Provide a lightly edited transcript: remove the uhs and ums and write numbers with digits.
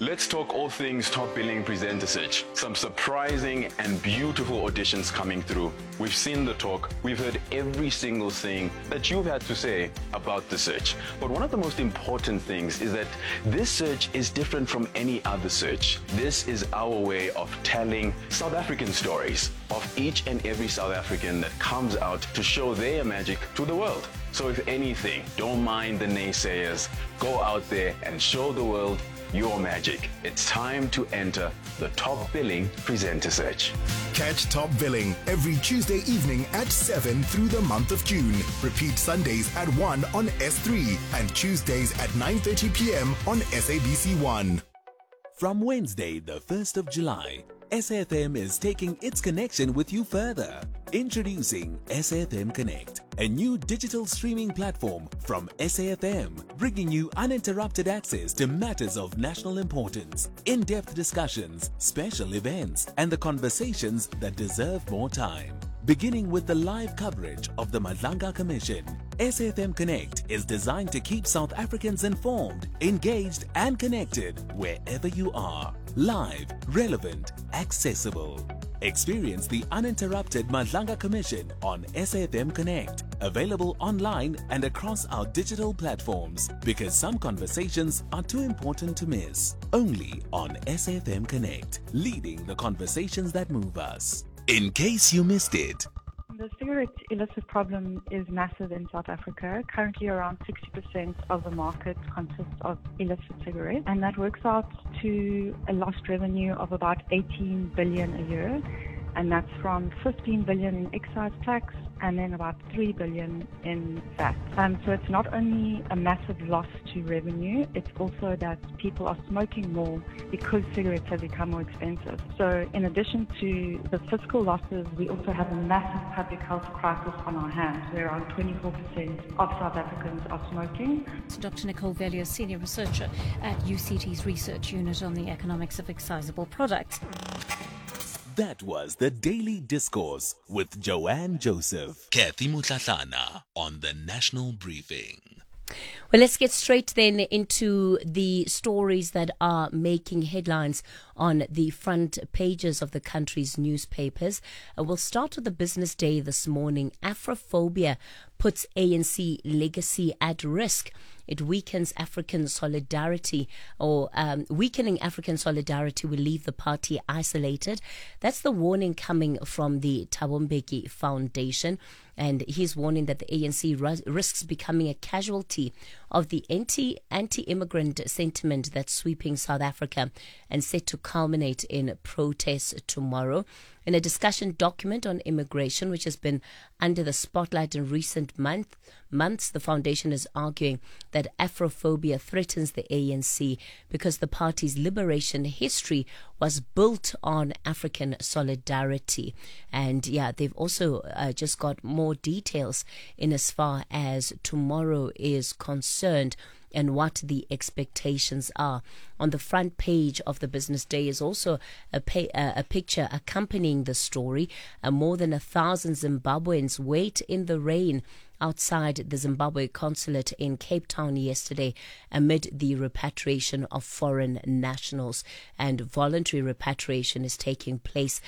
Let's talk all things top billing presenter search. Some surprising and beautiful auditions coming through. We've seen the talk. We've heard every single thing that you've had to say about the search. But one of the most important things is that this search is different from any other search. This is our way of telling South African stories of each and every South African that comes out to show their magic to the world. So if anything, don't mind the naysayers. Go out there and show the world your magic. It's time to enter the top billing presenter search. Catch Top Billing every Tuesday evening at 7 through the month of June. Repeat Sundays at 1 on S3 and Tuesdays at 9:30 p.m. on SABC1. From Wednesday, the 1st of July, SAFM is taking its connection with you further. Introducing SAFM Connect, a new digital streaming platform from SAFM, bringing you uninterrupted access to matters of national importance, in-depth discussions, special events, and the conversations that deserve more time. Beginning with the live coverage of the Madlanga Commission, SAFM Connect is designed to keep South Africans informed, engaged, and connected wherever you are. Live, relevant, accessible. Experience the uninterrupted Madlanga Commission on SAFM Connect. Available online and across our digital platforms, because some conversations are too important to miss. Only on SAFM Connect, leading the conversations that move us. In case you missed it. The cigarette illicit problem is massive in South Africa. Currently around 60% of the market consists of illicit cigarettes, and that works out to a lost revenue of about 18 billion a year, and that's from 15 billion in excise tax and then about 3 billion in VAT. So it's not only a massive loss to revenue, it's also that people are smoking more because cigarettes have become more expensive. So in addition to the fiscal losses, we also have a massive public health crisis on our hands, where around 24% of South Africans are smoking. Dr. Nicole Vellier, Senior Researcher at UCT's Research Unit on the Economics of Excisable Products. That was the Daily Discourse with Joanne Joseph. Kathy Mutlatlana on the National Briefing. Well, let's get straight then into the stories that are making headlines on the front pages of the country's newspapers. We'll start with the Business Day this morning. Afrophobia puts ANC legacy at risk. It weakens African solidarity, or weakening African solidarity will leave the party isolated. That's the warning coming from the Thabo Mbeki Foundation. And he's warning that the ANC risks becoming a casualty of the anti-immigrant sentiment that's sweeping South Africa and set to culminate in protests tomorrow. In a discussion document on immigration, which has been under the spotlight in recent months, the foundation is arguing that Afrophobia threatens the ANC because the party's liberation history was built on African solidarity. And yeah, they've also just got more details in as far as tomorrow is concerned and what the expectations are. On the front page of the Business Day is also a picture accompanying the story. More than 1,000 Zimbabweans wait in the rain outside the Zimbabwe consulate in Cape Town yesterday amid the repatriation of foreign nationals. And voluntary repatriation is taking place